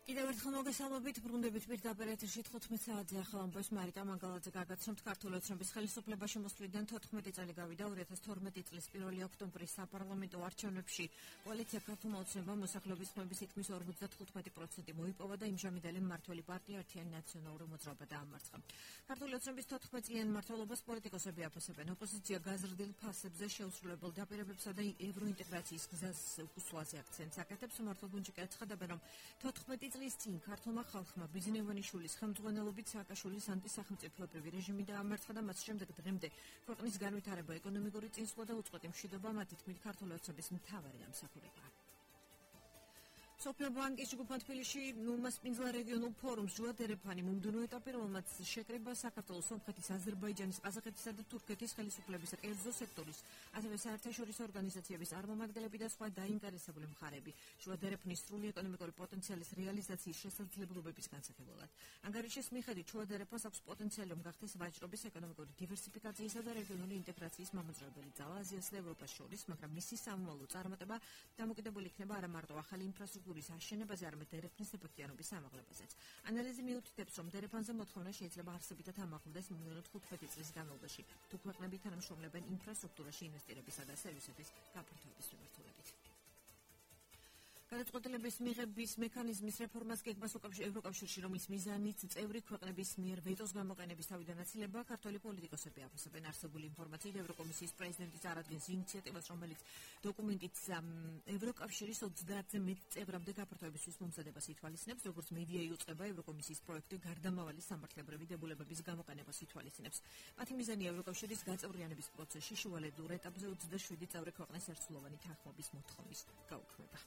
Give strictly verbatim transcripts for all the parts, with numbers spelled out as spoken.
კიდევ ერთხელ მოგესალმებით, ბრუნდებით პირდაპირ ეთერში თხუთმეტ საათზე ახალ ამბობს მარიტა მანგალაძე გაგაცნობთ ქართული ოცნების ხელისუფლებაში მოსვლიდან თოთხმეტი წელი გავიდა ორი ათას თორმეტი წლის პირველი ოქტომბრის საპარლამენტო არჩევნებში კოალიცია ქართულმა ოცნებამ მოსახლეობის ხმების თითქმის ორმოცდათხუთმეტი პროცენტი მოიპოვა და იმჟამიდელი მმართველი პარტია ერთიანი ნაციონალური მოძრაობა დაამარცხა. ქართული ოცნების თოთხმეტწლიან მმართველობას პოლიტიკოსები აფასებენ. ოპოზიცია გაზრდილ ფასებზე შეუსრულებელ დაპირებებსა და ევროინტეგრაციის გზას უსვლაზე აქცენტს აკეთებს. მმართველ-გუნდში კი აცხადებენ, რომ თოთხმეტი წლის წინ ქართულმა ხალხმა ბიზნევანიშვილის ხელმძღვანელობით სააკაშვილის ანტისახელმწიფოებრივი რეჟიმი დაამარცხა და მას შემდეგ დღემდე ქვეყნის განვითარება, ეკონომიკური წინსვლა და უწყვეტი მშვიდობა მათი თქმით ქართული ოცნების მთავარი ამსახურებაა. სოფიო ბანკის ჯგუფთან თბილისში უმასპინძლა რეგიონულ ფორუმს ჟუა დერეფანი მომდევნო ეტაპი, რომელმაც შეკრება საქართველოს, სომხეთის, აზერბაიჯანის, ყაზახეთისა და თურქეთის ხელისუფლების კერძო სექტორის, ასევე საერთაშორისო ორგანიზაციების წარმომადგენლები და სხვა დაინტერესებული მხარეები. ჟუა დერეფნის სრული ეკონომიკური პოტენციალის რეალიზაციის შესაძლებლობების განსაკუთრებულად. ანგარიშის მიხედვით ჟუა დერეფანს აქვს პოტენციალი, რომ გახდეს ვაჭრობის, ეკონომიკური დივერსიფიკაციისა და რეგიონული ინტეგრაციის მამოძრავებელი ძალა აზიას და ევროპას შორის, მაგრამ მისი სამომავლო წარმატება დამოკიდებული იქნება არა მარტო ახალი ინფრასტრუქტურის აშენებაზე, არამედ დერეფნის ეფექტიანობის ამაღლებაზეც. ანალიზი მიუთითებს, რომ დერეფანზე მოთხოვნა შეიძლება არსებითად ამაღლდეს მომდევნო თხუთმეტი წლის განმავლობაში, თუ ქვეყნები თანამშრომლებენ ინფრასტრუქტურაში ინვესტირებისა და სერვისების გაფართოების მიმართულებით. გადაწყვეტილების მიღების მექანიზმის რეფორმას გეგმას ევროკავშირში, რომლის მიზანიც წევრი ქვეყნების მიერ ვეტოს გამოყენების თავიდან აცილება, ქართველი პოლიტიკოსები აფასებენ. არსებული ინფორმაციით ევროკომისიის პრეზიდენტი წარადგენს ინიციატივას, რომელიც დოკუმენტით ევროკავშირის ოცდაათზე მეტ წევრამდე გაფართოებისთვის მომზადებას ითვალისწინებს. როგორც მედია იუწყება, ევროკომისიის პროექტი გარდამავალი სამართლებრივი დებულებების გამოყენებას ითვალისწინებს. მათი მიზანია ევროკავშირის გაწევრიანების პროცესში შუალედურ ეტაპზე ოცდაშვიდი წევრი ქვეყნის ერთსულოვანი თანხმობის მოთხოვნის გაუქმება.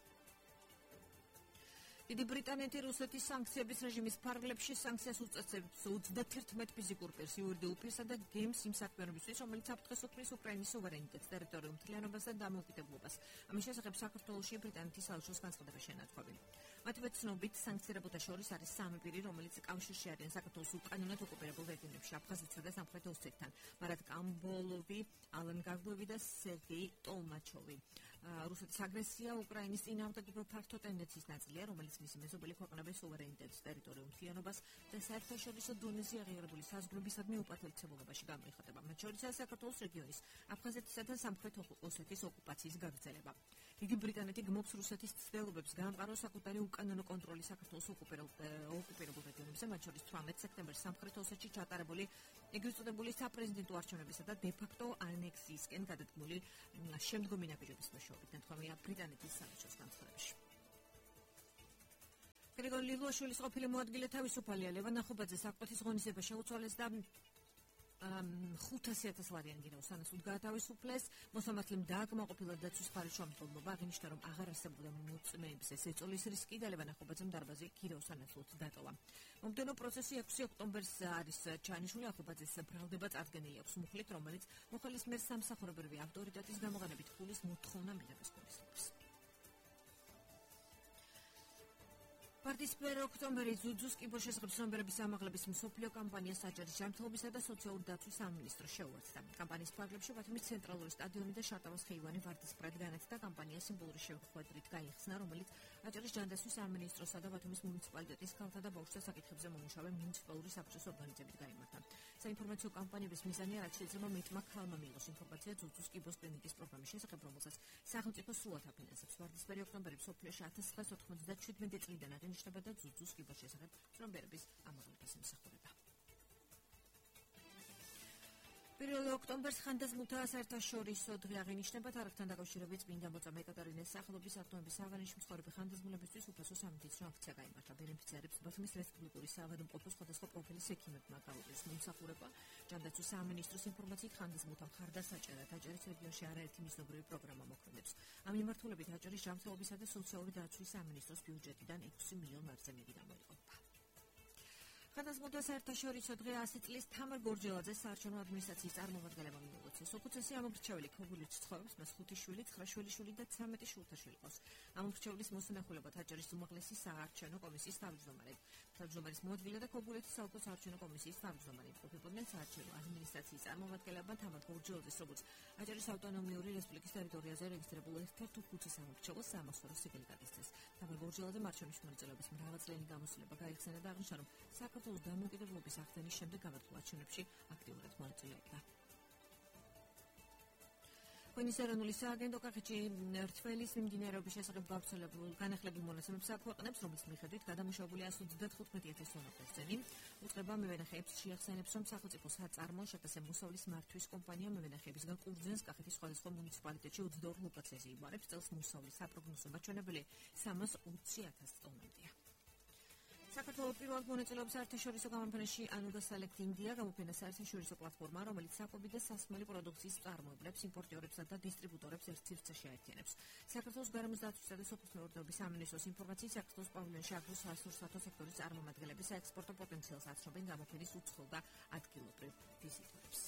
დიდი ბრიტანეთი რუსეთის სანქციების რეჟიმის ფარგლებში სანქციას უწევს ოცდათერთმეტ ფიზიკურ პირს, იურიდიულ პირსა და გემს იმ საქმიანობისთვის, რომელიც აფრთხეს უქმნის უკრაინის სუვერენიტეტს, ტერიტორიულ მთლიანობას და დამოუკიდებლობას. ამის შესახებ საქართველოში ბრიტანეთის საელჩოს განცხადება შენარჩუნდა. მათივე ცნობით, სანქცირებულთა შორის არის სამი პირი, რომელიც კავშირში არიან საქართველოს უკანონოდ ოკუპირებულ რეგიონებში, აფხაზეთსა და სამხრეთ ოსეთთან. მარად კამბოლოვი, ალენ გაგბოვი და სერგეი ტოლმაჩოვი. რუსეთის აგრესია უკრაინის წინააღმდეგ ფართო ტენდენციის ნაწილია, რომელიც მისი მეზობელი ქვეყნების სუვერენიტეტს, ტერიტორიულ მთლიანობას და საერთაშორისო დონეზე აღიარებული საზღვრებისადმი უპატრიოტებულობაში გამოიხატება. მათ შორისაა საქართველოს რეგიონის, აფხაზეთისა და სამხრეთ ოსეთის ოკუპაციის გაგრძელება. დიდი ბრიტანეთი გმობს რუსეთის ცდილობებს გაამყაროს საკუთარი უკანონო კონტროლი საქართველოს ოკუპირებულ რეგიონებზე, მათ შორის თვრამეტ სექტემბერს სამხრეთ ოსეთში ჩატარებული ეგრეთ წოდებული საპრეზიდენტო არჩევნებისა და დე-ფაქტო ანექსიისკენ გადადგმული შემდგომი ნაბიჯების მეშვეობით. ნათქვამია ბრიტანეთის საელჩოს განცხადებაში. გრიგოლ ლილუაშვილის ყოფილი მოადგილე თავისუფალია. ლევან ნახობაძეს აკპეთის ღონისძიება შეუცვალეს და ხუთასი ათას ლარიანი გირაოს სანაცვლოდ გაათავისუფლეს. მოსამართლემ დააკმაყოფილა დაცვის ფარშმობა, აღინიშნა, რომ აღარ არსებობდა მოწმეების ეწოლის რისკი და ლევან ნახობაძემ დარბაზი გირაოს სანაცვლოდ დატოვა. მომდევნო პროცესი ექვსი ოქტომბერს არის ჩაანიშნული. ახობაძეს ბრალდება წარდგენილი აქვს მუხლით, რომელიც მოხელის მიერ სამსახურებრივი ავტორიტეტის გამოყენებით ფულის მოთხოვნა მიღებას გულისხმობს. პარტიის პირველი ოქტომბერი ზუძუს კიბოს შესახებ ცნობიერების ამაღლების მსოფლიო კამპანიას საჯარის ჯანმრთელობისა და სოციალური დაცვის სამინისტრო შეუერთდა. კამპანიის ფარგლებში ბათუმის ცენტრალური სტადიონი და შარტავას ხეივანი ვარდისფრად განათდა. კამპანია სიმბოლური შეხვედრით გაიხსნა, რომელიც აჭარის ჯანდაცვის სამინისტროსა და ბათუმის მუნიციპალიტეტის ქალთა და ბავშვთა საკითხებზე მომუშავე მუნიციპალური საბჭოს ორგანიზებით გაიმართა. საინფორმაციო კამპანიების მიზანია, რაც შეიძლება მეტმა ქალმა მიიღოს ინფორმაცია ზუძუს კიბოს კლინიკის პროგრამის შესახებ, რომელსაც სახელმწიფო სრულად აფინანსებს. ვარდისფერი ოქტომბერი მსოფლიოში ათას ცხრაას ოთხმოცდაშვიდმეტი წლიდან აღინიშნება და ზუძუს კიბოს შესახებ ცნობიერების ამაღლებას ემსახურება. პირველი ოქტომბერს ხანდაზმულთა საერთაშორისო დღე აღინიშნება. თარიღთან დაკავშირებით წმინდა მოწამე ეკატერინეს სახელობის ავტომობილის სავარანიშო მცხოვრები ხანდაზმულებისთვის უფასო სამედიცინო აქცია გაიმართა. ბენეფიციარებს ბათუმის რესპუბლიკური საავადმყოფო სხვადასხვა პროფილის ექიმებმა გაუწიეს მომსახურება. ჯანდაცვის სამინისტროს ინფორმაციით ხანდაზმულთა მხარდასაჭერად აჭარის რეგიონში არაერთი მიზნობრივი პროგრამა მოქმედებს. ამ მიმართულებით აჭარის ჯანმრთელობისა და სოციალური დაცვის სამინისტროს ბიუჯეტიდან ექვსი მილიონ ლარზე მეტი გამოიყოფა. ხანაზმულთა საერთაშორისო დღე ასი წლის თამარ გორჯელაძეს საარჩევნო ადმინისტრაციის წარმომადგენლებმა მიუღწია. სოფუცესი ამომრჩეველი ქობულით ცხოვრობს, მას ხუთი შვილი, ცხრა შვილიშვილი და ცხრამეტი შვილთაშვილი ყავს. ამომრჩეველის მოსანახულება თაჯარის უმაღლესი საარჩევნო კომისიის თავმჯდომარედ. თავმჯდომარის მოადგილე და ქობულეთის საოლქო საარჩევნო კომისიის თავმჯდომარე იმყოფებოდნენ საარჩევნო ადმინისტრაციის წარმომადგენლებმა თამარ გორჯელაძეს, როგორც აჭარის ავტონომიური რესპუბლიკის ტერიტორიაზე რეგისტრირებულ ერთ-ერთ უხუცეს ამომრჩეველს საამასორო სიგელი გაკისრეს. თამარ გორჯელაძემ არჩევნების მონაწილეობის მრავალწლიანი გამოსვლება გაიხსენა და აღნიშნა, რომ საქართველოს დამოუკიდებლობის აღდგენის შემდეგ გამართულ არჩევნებში აქტიურად მონაწილეობდა. ღვინის ეროვნული სააგენტო კახეთში რჩეულის მიმდინარეობის შესახებ გავრცელებულ განახლებულ მონაცემებს აქვეყნებს, რომლის მიხედვით გადამუშავებულია εκατს ოცდათხუთმეტი ათასი ტონა ხერხემლი. უწყება მევენახეებს შეახსენებს, რომ სახელმწიფო საწარმო შტატზე მოსავლის მართვის კომპანია მევენახეებისგან ყურძენს კახეთის სხვადასხვა მუნიციპალიტეტში ოცდაორ ლოკაციაზე იბარებს. წელს მოსავლის საპროგნოზო მაჩვენებელი სამას ოცი ათასი ტონამდეა. საქართველოს პირველად მონაწილეობს საერთაშორისო გამოფენაში ანუდა სელექტ ინდია გამოფენა საერთაშორისო პლატფორმა, რომელიც საკვები და სასმელი პროდუქციის მწარმოებლებს, იმპორტიორებსა და დისტრიბუტორებს ერთ სივრცეში აერთიანებს. საქართველოს გარემოს დაცვისა და სოფლის მეურნეობის სამინისტროს ინფორმაციით, საქართველოს პავილიონში აგროს სასურსათო სექტორის წარმომადგენლები საექსპორტო პოტენციალს აცნობენ გამოფენის უცხოელ და ადგილობრივ ვიზიტორებს.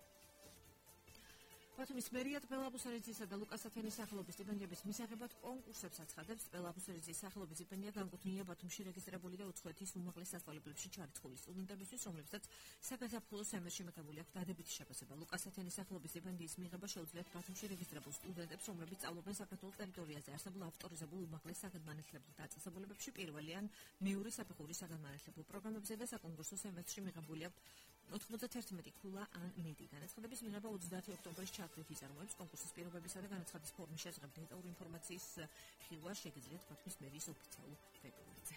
ბათუმის მერია ტბელაბუსერიძისა და ლუკას ათენის სახელობის სტიპენდიების მისაღებად კონკურსებს აცხადებს. ტბელაბუსერიძის სახელობის სტიპენდია განკუთვნილია ბათუმში რეგისტრირებული და უცხოეთის უმაღლეს სასწავლებლებში ჩარიცხული სტუდენტებისთვის, რომლებსაც საგაზაფხულო სემესტრში მიღებული აქვთ დადებითი შეფასება. ლუკას ათენის სახელობის სტიპენდიის მიღება შეუძლიათ ბათუმში რეგისტრირებულ სტუდენტებს, რომლებიც სწავლობენ საქართველოს ტერიტორიაზე არსებულ ავტორიზებულ უმაღლეს საგანმანათლებლო დაწესებულებებში პირველი ან მეორე საფეხურის საგანმანათლებლო პროგრამებზე და საკონკურსო სემესტრში მიღებული აქვთ ოთხმოცდაერთი ქულა ან მეტი. განაცხადების მიღება ოცდაათი ოქტომბრის ჩათვლით იწარმოებს. კონკურსის პირობებისა და განაცხადის ფორმის შესახებ დეტალური ინფორმაციის ხილვა შეგიძლიათ ბათუმის მერიის ოფიციალურ ვებგვერდზე.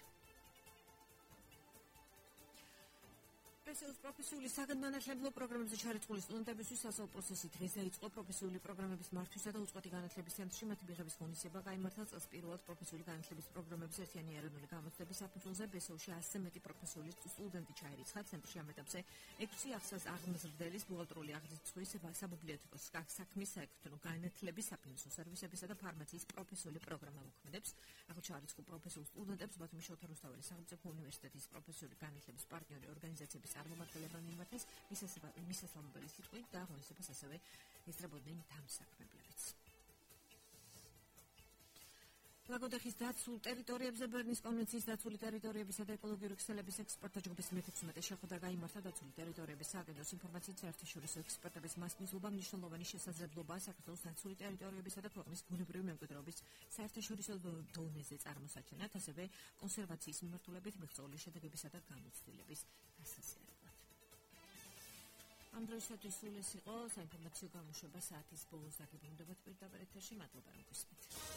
პრესეუს პროფესიული საგანმანათლებლო პროგრამებზე ჩარიცხული სტუდენტებისთვის სასწავლო პროცესი დღეს დაიწყო. პროფესიული პროგრამების მართვისა და უწყვეტი განათლების ცენტრში მათი მიღების ღონისძიება გაიმართა. წელს პირველად პროფესიული განათლების პროგრამების ერთიანი ეროვნული გამოცდების საფუძველზე ბესოუში ასზე მეტი პროფესიული სტუდენტი ჩაირიცხა. ცენტრში ამ ეტაპზე ექვსი აღზრდელის, ბუღალტრიული აღრიცხვის, საბიბლიოთეკო საქმის, საელექტრონო განათლების, საფინანსო სერვისებისა და ფარმაციის პროფესიული პროგრამა მოქმედებს. ახალ ჩარიცხულ პროფესიულ სტუდენტებს ბათუმის შოთა რუსთაველის სახელმწიფო უნივერსიტეტის პროფესიული განათლების პარტნიორი ორგანიზაციების წარმომადგენლებმა მიმართეს მისასალმებელი სიტყვით და ღონისძიებას ასევე ესწრებოდნენ დამსაქმებლებიც. ლაგოდეხის დაცულ ტერიტორიებზე ბერნის კონვენციის დაცული ტერიტორიებისა და ეკოლოგიური ქსელების ექსპერტთა ჯგუფის მეთექვსმეტე შეხვედრა გაიმართა. დაცული ტერიტორიების სააგენტოს ინფორმაციით, საერთაშორისო ექსპერტების მასპინძლობა მნიშვნელოვანი შესაძლებლობაა საქართველოს დაცული ტერიტორიებისა და ქვეყნის ბუნებრივი მემკვიდრეობის საერთაშორისო დონეზე წარმოსაჩენად, ასევე კონსერვაციის მიმართულებით მიღწეული შედეგებისა და გამოცდილების დასაზიანებლად. ამ დროისათვის სულ ეს იყო საინფორმაციო გამოშვება საათის ბოლოს. დაგიბრუნდებათ პირდაპირ ეთერში. მადლობა რომ გვისმენთ.